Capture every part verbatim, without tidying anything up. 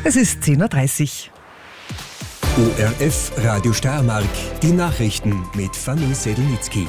Es ist zehn Uhr dreißig. O R F Radio Steiermark, die Nachrichten mit Fanny Sedelnitzky.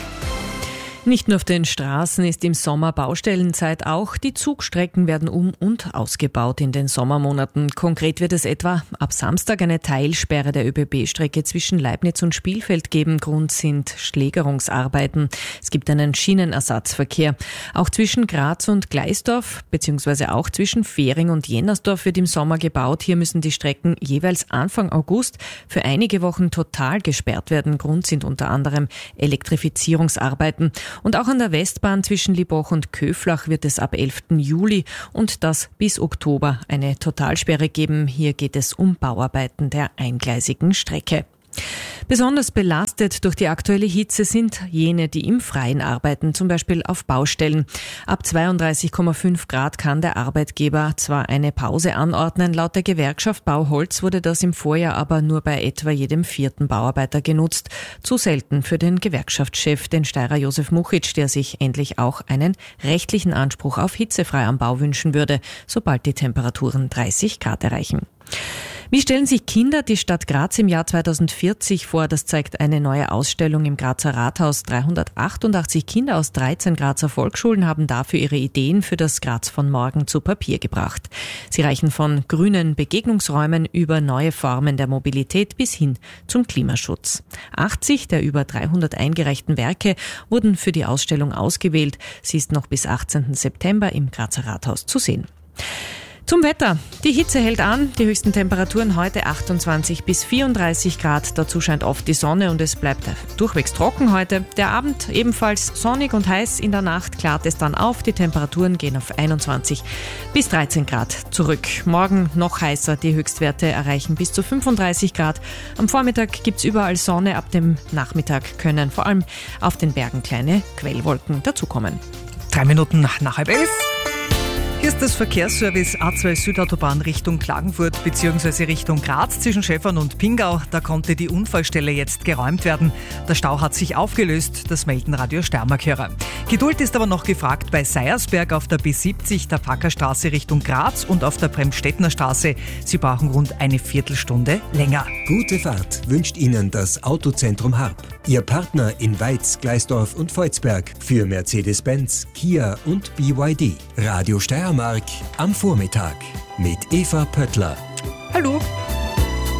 Nicht nur auf den Straßen ist im Sommer Baustellenzeit, auch die Zugstrecken werden um- und ausgebaut in den Sommermonaten. Konkret wird es etwa ab Samstag eine Teilsperre der ÖBB-Strecke zwischen Leibniz und Spielfeld geben. Grund sind Schlägerungsarbeiten. Es gibt einen Schienenersatzverkehr. Auch zwischen Graz und Gleisdorf beziehungsweise auch zwischen Fähring und Jennersdorf wird im Sommer gebaut. Hier müssen die Strecken jeweils Anfang August für einige Wochen total gesperrt werden. Grund sind unter anderem Elektrifizierungsarbeiten. Und auch an der Westbahn zwischen Liboch und Köflach wird es ab elften Juli und das bis Oktober eine Totalsperre geben. Hier geht es um Bauarbeiten der eingleisigen Strecke. Besonders belastet durch die aktuelle Hitze sind jene, die im Freien arbeiten, zum Beispiel auf Baustellen. Ab zweiunddreißig Komma fünf Grad kann der Arbeitgeber zwar eine Pause anordnen, laut der Gewerkschaft Bauholz wurde das im Vorjahr aber nur bei etwa jedem vierten Bauarbeiter genutzt. Zu selten für den Gewerkschaftschef, den Steirer Josef Muchitsch, der sich endlich auch einen rechtlichen Anspruch auf hitzefrei am Bau wünschen würde, sobald die Temperaturen dreißig Grad erreichen. Wie stellen sich Kinder die Stadt Graz im Jahr zweitausendvierzig vor? Das zeigt eine neue Ausstellung im Grazer Rathaus. dreihundertachtundachtzig Kinder aus dreizehn Grazer Volksschulen haben dafür ihre Ideen für das Graz von morgen zu Papier gebracht. Sie reichen von grünen Begegnungsräumen über neue Formen der Mobilität bis hin zum Klimaschutz. achtzig der über dreihundert eingereichten Werke wurden für die Ausstellung ausgewählt. Sie ist noch bis achtzehnten September im Grazer Rathaus zu sehen. Zum Wetter. Die Hitze hält an. Die höchsten Temperaturen heute achtundzwanzig bis vierunddreißig Grad. Dazu scheint oft die Sonne und es bleibt durchwegs trocken heute. Der Abend ebenfalls sonnig und heiß. In der Nacht klart es dann auf. Die Temperaturen gehen auf einundzwanzig bis dreizehn Grad zurück. Morgen noch heißer. Die Höchstwerte erreichen bis zu fünfunddreißig Grad. Am Vormittag gibt's überall Sonne. Ab dem Nachmittag können vor allem auf den Bergen kleine Quellwolken dazukommen. Drei Minuten nach halb elf. Hier ist das Verkehrsservice A zwei Südautobahn Richtung Klagenfurt bzw. Richtung Graz zwischen Schäfern und Pingau. Da konnte die Unfallstelle jetzt geräumt werden. Der Stau hat sich aufgelöst, das melden Radio Steiermark-Hörer. Geduld ist aber noch gefragt bei Seiersberg auf der B siebzig, der Packerstraße Richtung Graz und auf der Bremstettner Straße. Sie brauchen rund eine Viertelstunde länger. Gute Fahrt wünscht Ihnen das Autozentrum Harp. Ihr Partner in Weiz, Gleisdorf und Volzberg für Mercedes-Benz, Kia und B Y D. Radio Steiermark am Vormittag mit Eva Pöttler. Hallo.